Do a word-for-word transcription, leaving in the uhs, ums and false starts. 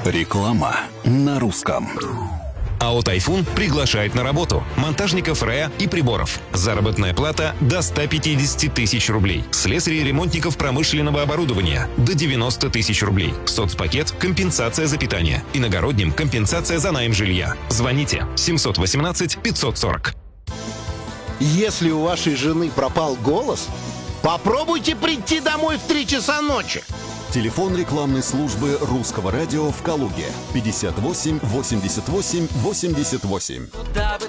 Реклама на русском. АО «Тайфун» приглашает на работу монтажников РЭА и приборов. Заработная плата до ста пятидесяти тысяч рублей. Слесарей и ремонтников промышленного оборудования до девяноста тысяч рублей. Соцпакет – компенсация за питание. Иногородним – компенсация за найм жилья. Звоните семьсот восемнадцать пятьсот сорок. Если у вашей жены пропал голос, попробуйте прийти домой в три часа ночи. Телефон рекламной службы Русского радио в Калуге. пятьдесят восемь восемьдесят восемь восемьдесят восемь. Куда